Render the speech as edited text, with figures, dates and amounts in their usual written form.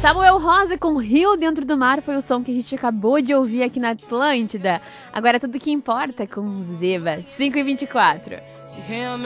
Samuel Rosa com Rio Dentro do Mar foi o som que a gente acabou de ouvir aqui na Atlântida. Agora tudo que importa com Zeba, 5h24.